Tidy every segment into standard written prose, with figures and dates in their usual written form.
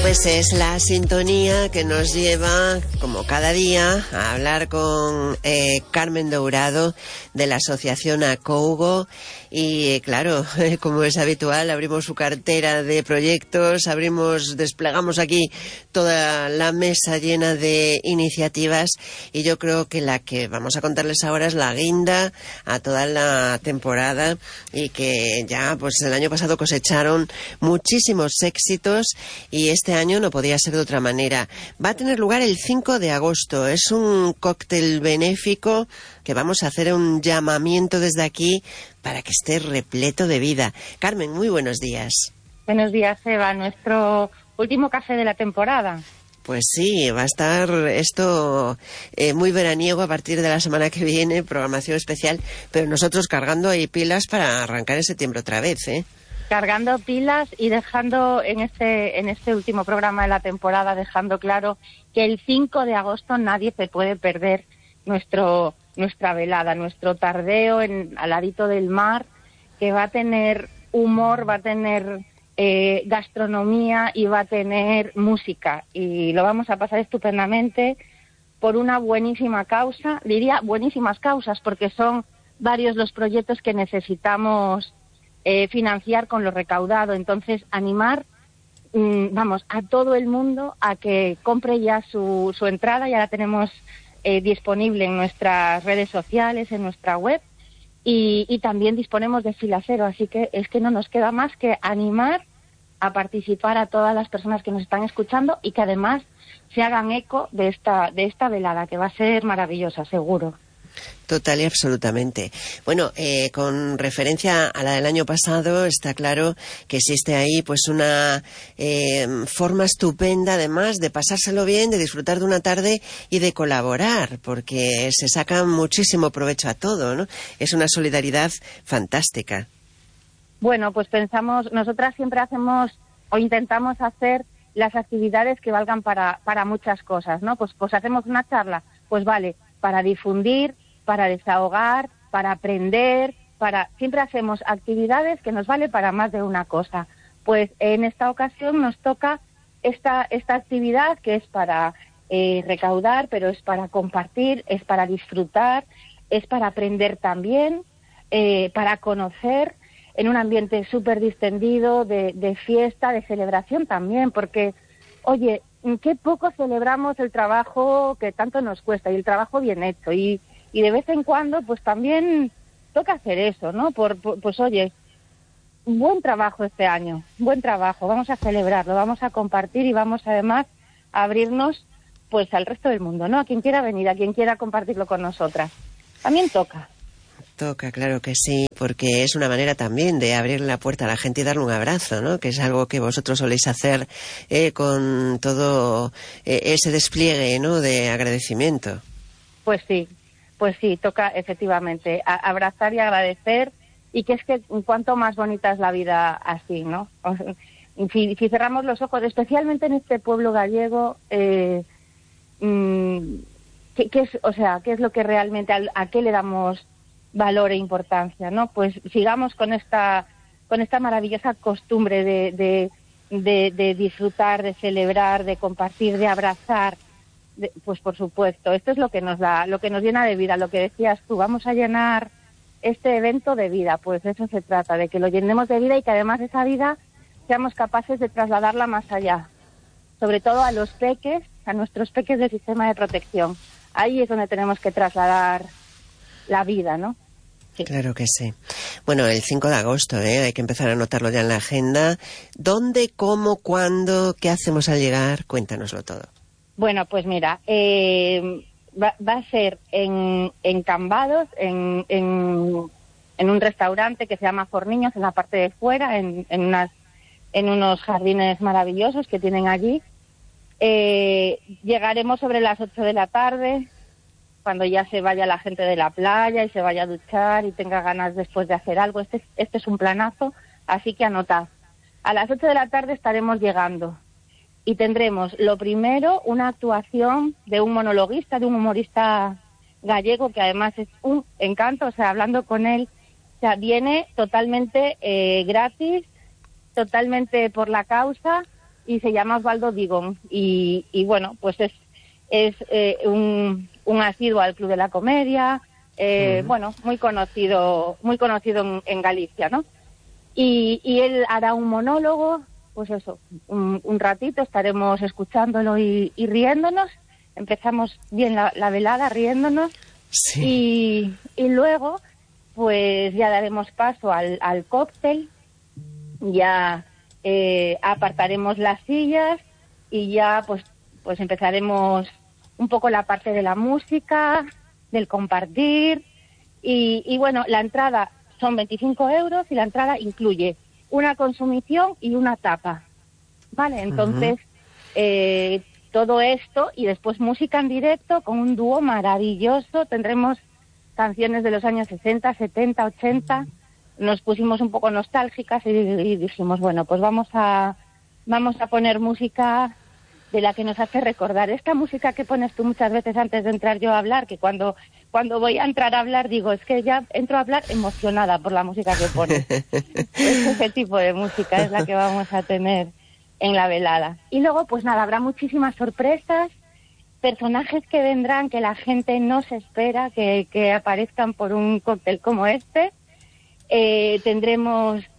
Pues es la sintonía que nos lleva, como cada día, a hablar con Carmen Dourado de la asociación Acougo. Y claro, como es habitual, abrimos su cartera de proyectos, desplegamos aquí toda la mesa llena de iniciativas, y yo creo que la que vamos a contarles ahora es la guinda a toda la temporada, y que ya pues el año pasado cosecharon muchísimos éxitos, y este año no podía ser de otra manera. Va a tener lugar el 5 de agosto. Es un cóctel benéfico que vamos a hacer un llamamiento desde aquí para que esté repleto de vida. Carmen, muy buenos días. Buenos días, Eva. Nuestro último café de la temporada. Pues sí, va a estar esto muy veraniego a partir de la semana que viene, programación especial, pero nosotros cargando ahí pilas para arrancar en septiembre otra vez, ¿eh? Cargando pilas y dejando en este último programa de la temporada, dejando claro que el 5 de agosto nadie se puede perder nuestra velada, nuestro tardeo al ladito del mar, que va a tener humor, va a tener gastronomía y va a tener música. Y lo vamos a pasar estupendamente por una buenísima causa, diría buenísimas causas, porque son varios los proyectos que necesitamos financiar con lo recaudado. Entonces, animar a todo el mundo a que compre ya su entrada. Ya la tenemos disponible en nuestras redes sociales, en nuestra web, y también disponemos de fila cero, así que es que no nos queda más que animar a participar a todas las personas que nos están escuchando y que además se hagan eco de esta velada, que va a ser maravillosa, seguro. Total y absolutamente. Bueno, con referencia a la del año pasado, está claro que existe ahí pues una forma estupenda, además, de pasárselo bien, de disfrutar de una tarde y de colaborar, porque se saca muchísimo provecho a todo, ¿no? Es una solidaridad fantástica. Bueno, pues nosotras siempre hacemos o intentamos hacer las actividades que valgan para muchas cosas, ¿no? Pues hacemos una charla, pues vale, para difundir, para desahogar, para aprender, siempre hacemos actividades que nos vale para más de una cosa. Pues en esta ocasión nos toca esta actividad que es para recaudar, pero es para compartir, es para disfrutar, es para aprender también, para conocer en un ambiente súper distendido, de fiesta, de celebración también, porque, oye, qué poco celebramos el trabajo que tanto nos cuesta y el trabajo bien hecho, y de vez en cuando pues también toca hacer eso, ¿no? Pues oye, buen trabajo este año, buen trabajo, vamos a celebrarlo, vamos a compartir y vamos además a abrirnos pues al resto del mundo, ¿no? A quien quiera venir, a quien quiera compartirlo con nosotras. También toca. Toca, claro que sí, porque es una manera también de abrir la puerta a la gente y darle un abrazo, ¿no? Que es algo que vosotros soléis hacer con todo ese despliegue, ¿no? De agradecimiento. Pues sí, toca efectivamente abrazar y agradecer, y que es que cuanto más bonita es la vida así, ¿no? Si cerramos los ojos, especialmente en este pueblo gallego, ¿qué es lo que realmente, a qué le damos valor e importancia, ¿no? Pues sigamos con esta maravillosa costumbre de disfrutar, de celebrar, de compartir, de abrazar. Pues por supuesto, esto es lo que nos da, lo que nos llena de vida, lo que decías tú, vamos a llenar este evento de vida, pues de eso se trata, de que lo llenemos de vida y que además esa vida seamos capaces de trasladarla más allá, sobre todo a los peques, a nuestros peques del sistema de protección. Ahí es donde tenemos que trasladar la vida, ¿no? Sí. Claro que sí. Bueno, el 5 de agosto, hay que empezar a anotarlo ya en la agenda. ¿Dónde, cómo, cuándo, qué hacemos al llegar? Cuéntanoslo todo. Bueno, pues mira, va a ser en Cambados, en un restaurante que se llama Forniños, en la parte de fuera, en unos jardines maravillosos que tienen allí. Llegaremos sobre las 8 de la tarde, cuando ya se vaya la gente de la playa y se vaya a duchar y tenga ganas después de hacer algo. Este es un planazo, así que anotad. A las 8 de la tarde estaremos llegando. Y tendremos, lo primero, una actuación de un monologuista, de un humorista gallego, que además es un encanto, o sea, hablando con él, o sea, viene totalmente gratis, totalmente por la causa, y se llama Osvaldo Digón. Y bueno, pues es un asiduo al Club de la Comedia, bueno, muy conocido en Galicia, ¿no? Y él hará un monólogo, pues eso, un ratito, estaremos escuchándolo y riéndonos. Empezamos bien la velada riéndonos. Sí. Y luego, pues ya daremos paso al cóctel, ya apartaremos las sillas y ya pues empezaremos un poco la parte de la música, del compartir y bueno, la entrada son 25 euros y la entrada incluye una consumición y una tapa, ¿vale? Entonces, todo esto y después música en directo con un dúo maravilloso. Tendremos canciones de los años 60, 70, 80. Nos pusimos un poco nostálgicas y dijimos, bueno, pues vamos a poner música de la que nos hace recordar. Esta música que pones tú muchas veces antes de entrar yo a hablar, que cuando voy a entrar a hablar digo, es que ya entro a hablar emocionada por la música que pones. Pues ese tipo de música es la que vamos a tener en la velada. Y luego, pues nada, habrá muchísimas sorpresas, personajes que vendrán que la gente no se espera que aparezcan por un cóctel como este. Tendremos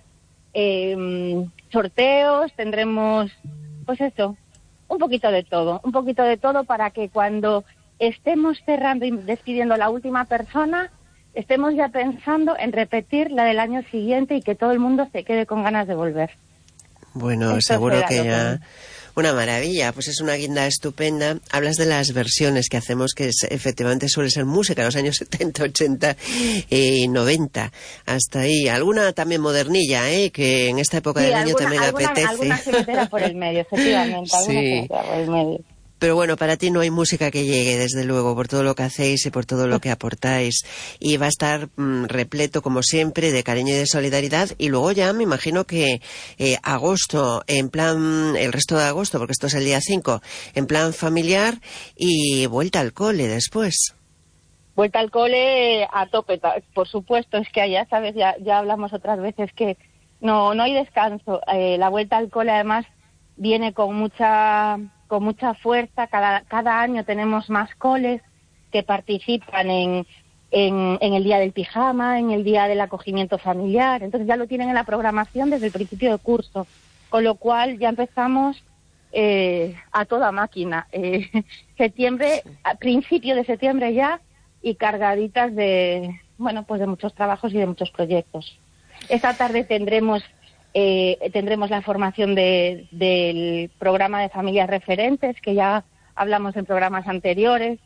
sorteos, tendremos, pues eso, un poquito de todo para que cuando estemos cerrando y despidiendo la última persona, estemos ya pensando en repetir la del año siguiente y que todo el mundo se quede con ganas de volver. Bueno, esto seguro que ya... Una maravilla, pues es una guinda estupenda. Hablas de las versiones que hacemos, que efectivamente suele ser música de los años 70, 80 y 90. Hasta ahí. Alguna también modernilla, que en esta época del año también apetece. Alguna se meterá por el medio, efectivamente. Alguna se meterá por el medio. Pero bueno, para ti no hay música que llegue, desde luego, por todo lo que hacéis y por todo lo que aportáis. Y va a estar repleto, como siempre, de cariño y de solidaridad. Y luego ya me imagino que agosto, en plan, el resto de agosto, porque esto es el día 5, en plan familiar y vuelta al cole después. Vuelta al cole a tope, por supuesto. Es que ya sabes, ya hablamos otras veces que no hay descanso. La vuelta al cole, además, viene con mucha fuerza. Cada año tenemos más coles que participan en el día del pijama, en el día del acogimiento familiar. Entonces ya lo tienen en la programación desde el principio de curso, con lo cual ya empezamos a toda máquina. Septiembre, a principio de septiembre ya, y cargaditas de muchos trabajos y de muchos proyectos. Esta tarde tendremos la formación del programa de familias referentes, que ya hablamos en programas anteriores.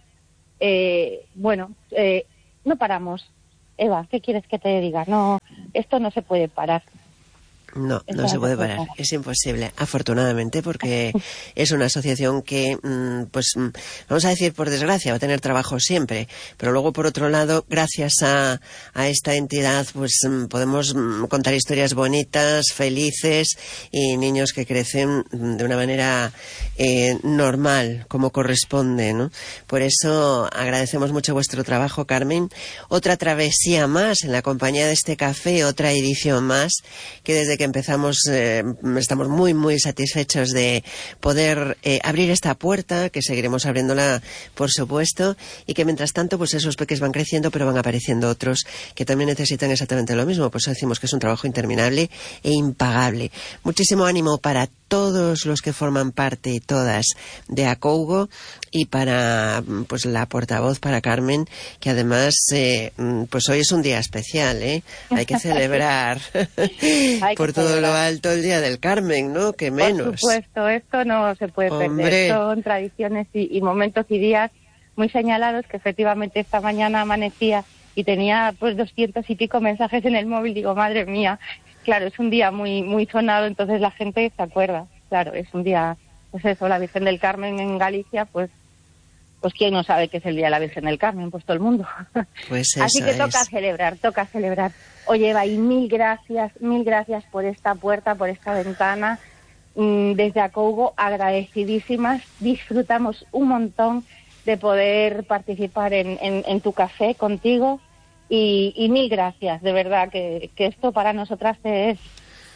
No paramos. Eva, ¿qué quieres que te diga? No, esto no se puede parar. No se puede parar, es imposible, afortunadamente, porque es una asociación que, vamos a decir, por desgracia, va a tener trabajo siempre, pero luego, por otro lado, gracias a esta entidad, pues podemos contar historias bonitas, felices, y niños que crecen de una manera normal, como corresponde, ¿no? Por eso agradecemos mucho vuestro trabajo, Carmen. Otra travesía más en la compañía de este café, otra edición más, que desde que empezamos estamos muy muy satisfechos de poder abrir esta puerta, que seguiremos abriéndola, por supuesto, y que mientras tanto pues esos peques van creciendo, pero van apareciendo otros que también necesitan exactamente lo mismo. Por eso decimos que es un trabajo interminable e impagable. Muchísimo ánimo para todos los que forman parte y todas de Acougo, y para pues la portavoz, para Carmen, que además pues hoy es un día especial, hay que celebrar por todo lo alto el Día del Carmen, ¿no? Que menos. Por supuesto, esto no se puede perder. Son tradiciones y momentos y días muy señalados, que efectivamente esta mañana amanecía y tenía pues 200 y pico mensajes en el móvil. Digo, madre mía, claro, es un día muy muy sonado, entonces la gente se acuerda. Claro, es un día, pues eso, la Virgen del Carmen en Galicia, pues quién no sabe que es el Día de la Virgen del Carmen, pues todo el mundo. Pues eso. Así que toca celebrar. Oye, Eva, y mil gracias por esta puerta, por esta ventana. Desde Acougo, agradecidísimas, disfrutamos un montón de poder participar en tu café contigo, y mil gracias, de verdad, que esto para nosotras es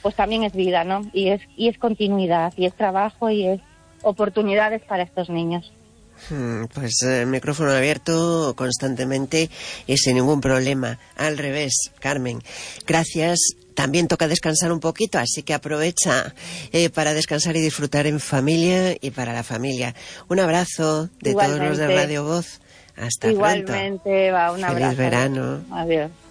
pues también es vida, ¿no? Y es continuidad, y es trabajo, y es oportunidades para estos niños. Pues micrófono abierto constantemente y sin ningún problema. Al revés, Carmen. Gracias. También toca descansar un poquito, así que aprovecha para descansar y disfrutar en familia y para la familia. Un abrazo de todos los de Radio Voz. Hasta Igualmente, pronto. Eva, un abrazo. Feliz verano. Adiós.